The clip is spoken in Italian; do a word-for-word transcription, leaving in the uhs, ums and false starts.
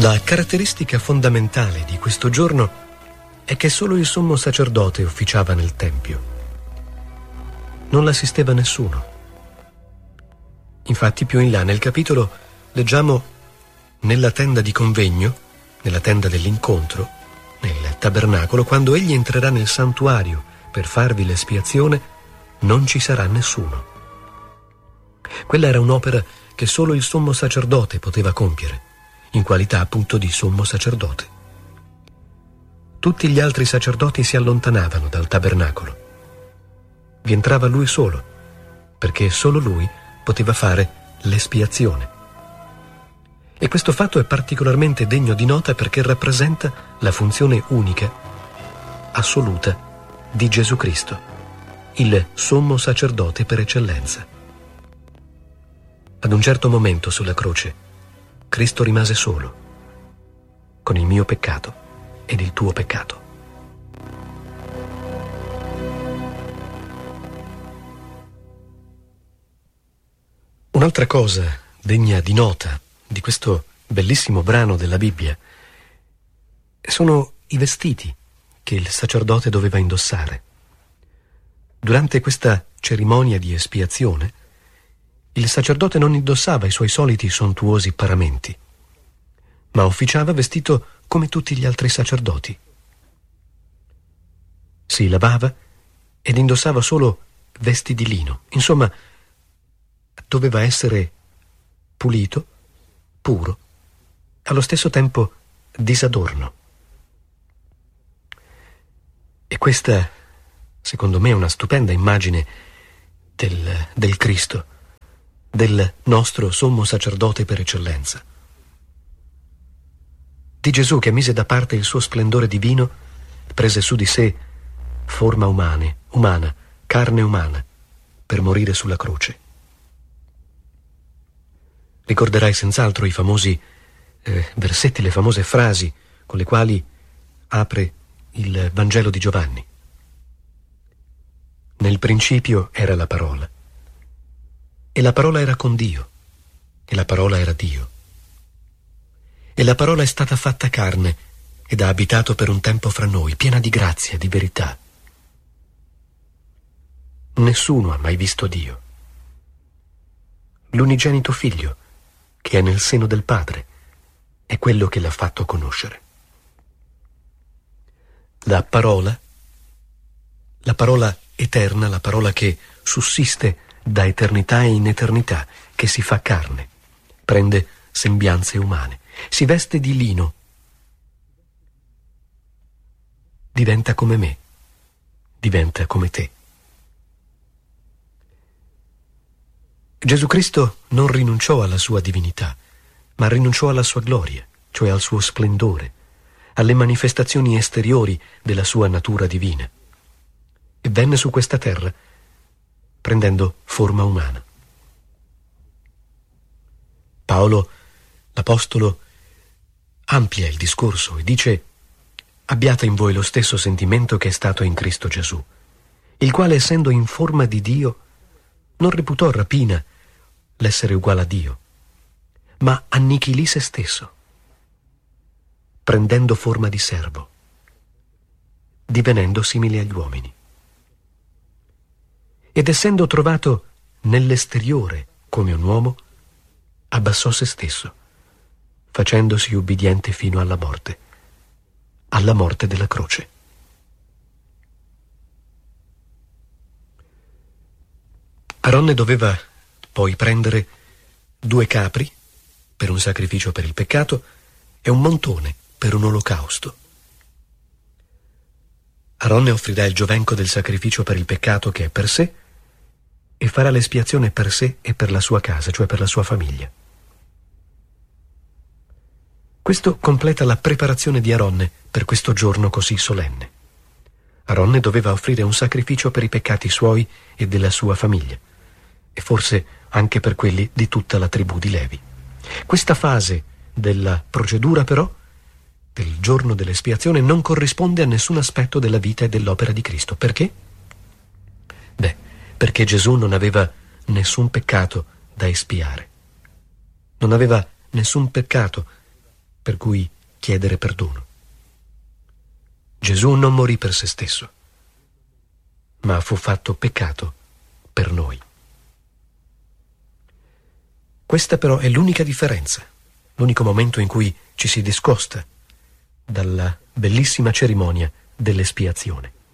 La caratteristica fondamentale di questo giorno è che solo il sommo sacerdote ufficiava nel Tempio. Non l'assisteva nessuno. Infatti più in là nel capitolo leggiamo: nella tenda di convegno, nella tenda dell'incontro, nel tabernacolo, quando egli entrerà nel santuario per farvi l'espiazione, non ci sarà nessuno. Quella era un'opera che solo il sommo sacerdote poteva compiere, in qualità appunto di sommo sacerdote. Tutti gli altri sacerdoti si allontanavano dal tabernacolo. Vi entrava lui solo, perché solo lui poteva fare l'espiazione. E questo fatto è particolarmente degno di nota perché rappresenta la funzione unica, assoluta, di Gesù Cristo, il sommo sacerdote per eccellenza. Ad un certo momento sulla croce, Cristo rimase solo, con il mio peccato ed il tuo peccato. Un'altra cosa degna di nota di questo bellissimo brano della Bibbia sono i vestiti che il sacerdote doveva indossare. Durante questa cerimonia di espiazione, il sacerdote non indossava i suoi soliti sontuosi paramenti, ma ufficiava vestito come tutti gli altri sacerdoti. Si lavava ed indossava solo vesti di lino. Insomma, doveva essere pulito, puro, allo stesso tempo disadorno. E questa, secondo me, è una stupenda immagine del, del Cristo, del nostro sommo sacerdote per eccellenza. Di Gesù che mise da parte il suo splendore divino, prese su di sé forma umane, umana, carne umana, per morire sulla croce. Ricorderai senz'altro i famosi eh, versetti, le famose frasi con le quali apre il Vangelo di Giovanni. Nel principio era la parola, e la parola era con Dio, e la parola era Dio. E la parola è stata fatta carne ed ha abitato per un tempo fra noi, piena di grazia e di verità. Nessuno ha mai visto Dio. L'unigenito figlio, che è nel seno del Padre, è quello che l'ha fatto conoscere. La parola, la parola eterna, la parola che sussiste da eternità in eternità, che si fa carne, prende sembianze umane, si veste di lino, diventa come me, diventa come te. Gesù Cristo non rinunciò alla sua divinità, ma rinunciò alla sua gloria, cioè al suo splendore, alle manifestazioni esteriori della sua natura divina, e venne su questa terra prendendo forma umana. Paolo, l'apostolo, amplia il discorso e dice: abbiate in voi lo stesso sentimento che è stato in Cristo Gesù, il quale, essendo in forma di Dio, non reputò rapina l'essere uguale a Dio, ma annichilì se stesso, prendendo forma di servo, divenendo simile agli uomini. Ed essendo trovato nell'esteriore come un uomo, abbassò se stesso, facendosi ubbidiente fino alla morte, alla morte della croce. Aronne doveva poi prendere due capri per un sacrificio per il peccato e un montone per un olocausto. Aronne offrirà il giovenco del sacrificio per il peccato che è per sé e farà l'espiazione per sé e per la sua casa, cioè per la sua famiglia. Questo completa la preparazione di Aronne per questo giorno così solenne. Aronne doveva offrire un sacrificio per i peccati suoi e della sua famiglia, e forse anche per quelli di tutta la tribù di Levi. Questa fase della procedura, però, del giorno dell'espiazione, non corrisponde a nessun aspetto della vita e dell'opera di Cristo. Perché? Beh, perché Gesù non aveva nessun peccato da espiare. Non aveva nessun peccato per cui chiedere perdono. Gesù non morì per se stesso, ma fu fatto peccato per noi. Questa però è l'unica differenza, l'unico momento in cui ci si discosta dalla bellissima cerimonia dell'espiazione.